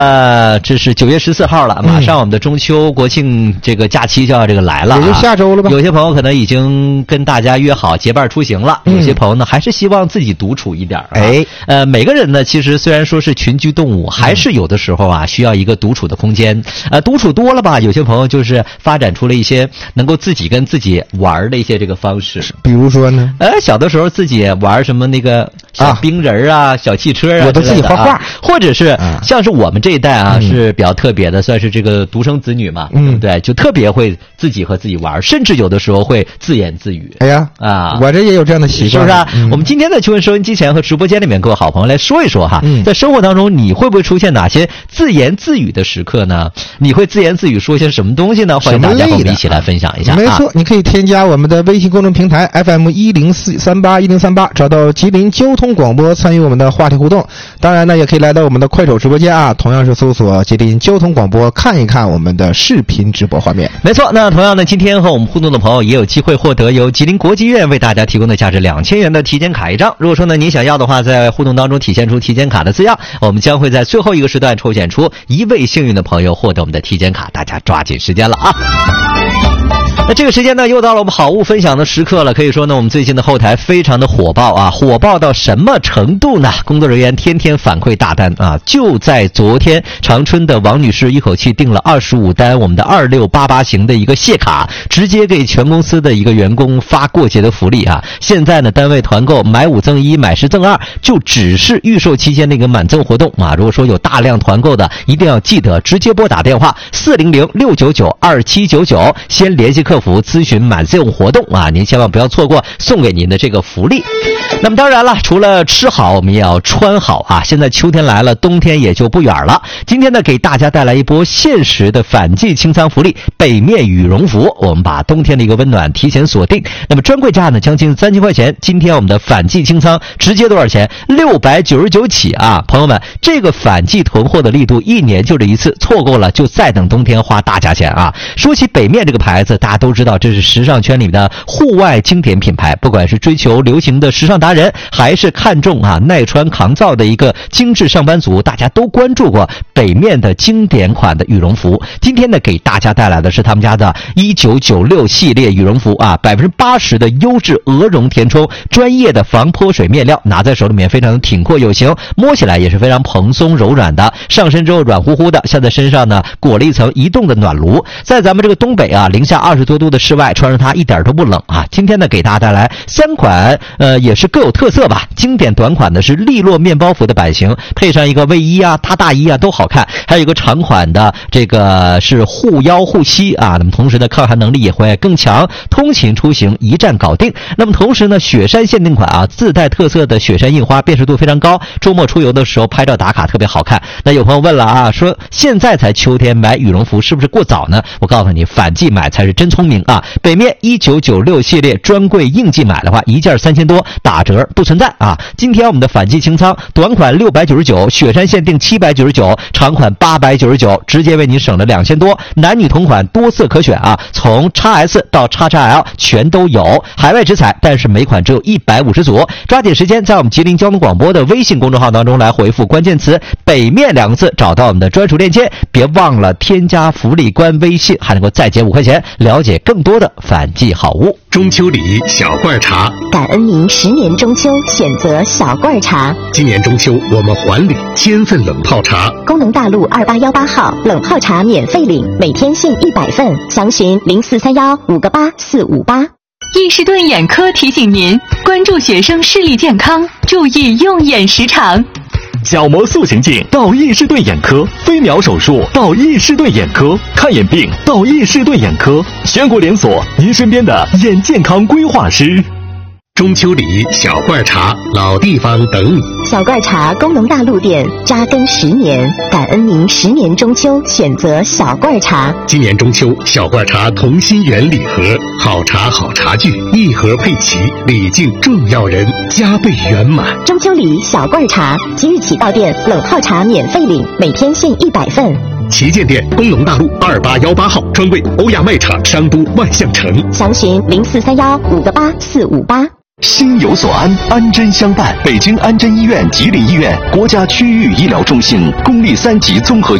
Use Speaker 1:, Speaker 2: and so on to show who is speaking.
Speaker 1: 这是9月14号了，马上我们的中秋国庆这个假期就要来了，
Speaker 2: 也就下周了吧。
Speaker 1: 有些朋友可能已经跟大家约好结伴出行了，有些朋友呢还是希望自己独处一点。每个人呢其实虽然说是群居动物，还是有的时候啊需要一个独处的空间。独处多了吧，有些朋友就是发展出了一些能够自己跟自己玩的一些这个方式。
Speaker 2: 比如说呢？
Speaker 1: 小的时候自己玩什么那个小冰人啊、小汽车啊，
Speaker 2: 我都自己画画，
Speaker 1: 或者是像是我们这一代啊是比较特别的，算是这个独生子女嘛，对不对？就特别会自己和自己玩，甚至有的时候会自言自语。
Speaker 2: 哎呀我这也有这样的习惯，
Speaker 1: 是不是啊？我们今天的求问收音机前和直播间里面各位好朋友来说一说哈，在生活当中你会不会出现哪些自言自语的时刻呢？你会自言自语说些什么东西呢？欢迎大家和我们一起来分享一下。
Speaker 2: 没错，你可以添加我们的微信公众平台 FM10381038，找到吉林交通广播，参与我们的话题互动。当然呢，也可以来到我们的快手直播间啊，同样是搜索吉林交通广播，看一看我们的视频直播画面。
Speaker 1: 没错，那同样呢，今天和我们互动的朋友也有机会获得由吉林国际医院为大家提供的价值2000元的体检卡1张。如果说呢您想要的话，在互动当中体现出体检卡的字样，我们将会在最后一个时段抽选出1位幸运的朋友获得我们的体检卡，大家抓紧时间了啊！那这个时间呢，又到了我们好物分享的时刻了。可以说呢，我们最近的后台非常的火爆啊，火爆到什么程度呢？工作人员天天反馈大单啊！就在昨天，长春的王女士一口气订了25单我们的2688型的一个谢卡，直接给全公司的一个员工发过节的福利啊！现在呢，单位团购买5赠1，买10赠2，就只是预售期间的一个满赠活动啊！如果说有大量团购的，一定要记得直接拨打电话400-699-2799，先联系客服咨询满赠活动啊！您千万不要错过送给您的这个福利。那么当然了，除了吃好，我们也要穿好啊！现在秋天来了，冬天也就不远了。今天呢，给大家带来一波限时的反季清仓福利——北面羽绒服。我们把冬天的一个温暖提前锁定。那么专柜价呢，将近3000块钱。今天我们的反季清仓直接多少钱？699起啊！朋友们，这个反季囤货的力度1年就这一次，错过了就再等冬天花大价钱啊！说起北面这个牌子，大家都知道这是时尚圈里的户外经典品牌，不管是追求流行的时尚达人，还是看重耐穿抗造的一个精致上班族，大家都关注过北面的经典款的羽绒服。今天呢，给大家带来的是他们家的1996系列羽绒服啊，80%的优质鹅绒填充，专业的防泼水面料，拿在手里面非常的挺阔有型，摸起来也是非常蓬松柔软的，上身之后软乎乎的，像在身上呢裹了一层移动的暖炉。在咱们这个东北啊，零下20多度的室外，穿上它一点都不冷啊！今天呢，给大家带来3款，也是各有特色吧。经典短款的是利落面包服的版型，配上一个卫衣啊、搭大衣啊都好看。还有一个长款的，这个是护腰护膝啊，那么同时呢，抗寒能力也会更强，通勤出行一站搞定。那么同时呢，雪山限定款啊，自带特色的雪山印花，辨识度非常高，周末出游的时候拍照打卡特别好看。那有朋友问了啊，说现在才秋天买羽绒服是不是过早呢？我告诉你，反季买才是真聪明啊！北面1996系列专柜应季买的话，一件3000多，打折不存在啊！今天我们的反季清仓，短款699，雪山限定799，长款899，直接为你省了2000多。男女同款多色可选啊，从 XS 到 XXL 全都有，海外直采，但是每款只有150组。抓紧时间在我们吉林交通广播的微信公众号当中来回复关键词北面2个字，找到我们的专属链接，别忘了添加福利官微信，还能够再减5块钱，了解更多的反季好物。
Speaker 3: 中秋礼小罐茶，
Speaker 4: 感恩您10年中秋选择小罐茶。
Speaker 3: 今年中秋我们还礼1000份冷泡茶。
Speaker 4: 工农大路2818号冷泡茶免费领，每天限100份，详询0431588458。
Speaker 5: 易士顿眼科提醒您关注学生视力健康，注意用眼时长。
Speaker 6: 角膜塑形镜到易士顿眼科，飞秒手术到易士顿眼科，看眼病到易士顿眼科，全国连锁，您身边的眼健康规划师。
Speaker 3: 中秋礼小罐茶，老地方等你。
Speaker 4: 小罐茶工农大路店扎根10年，感恩您10年中秋选择小罐茶。
Speaker 3: 今年中秋，小罐茶同心圆礼盒，好茶好茶具，一盒配齐，礼敬重要人，加倍圆满。
Speaker 4: 中秋礼小罐茶，即日起到店冷泡茶免费领，每天限100份。
Speaker 3: 旗舰店工农大路2818号，专柜欧亚卖场商都万象城，
Speaker 4: 详询0431588458。
Speaker 6: 心有所安，安贞相伴。北京安贞医院、吉林医院、国家区域医疗中心、公立3级综合